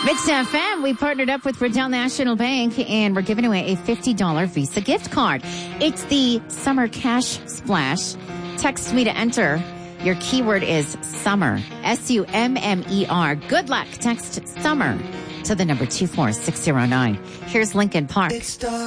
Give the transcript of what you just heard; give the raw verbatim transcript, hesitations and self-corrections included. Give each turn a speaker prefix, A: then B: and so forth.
A: Mix F M, we partnered up with Bridell National Bank, and we're giving away a fifty dollars Visa gift card. It's the Summer Cash Splash. Text me to enter. Your keyword is summer, S U M M E R. Good luck. Text summer to the number two four six zero nine. Here's Lincoln Park.